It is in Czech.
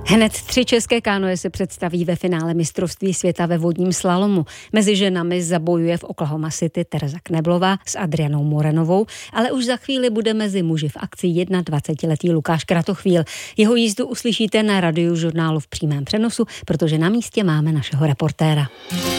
Hned 3 české kánoe se představí ve finále mistrovství světa ve vodním slalomu. Mezi ženami zabojuje v Oklahoma City Tereza Kneblová s Adrianou Morenovou, ale už za chvíli bude mezi muži v akci 21letý Lukáš Kratochvíl. Jeho jízdu uslyšíte na Radiožurnálu v přímém přenosu, protože na místě máme našeho reportéra.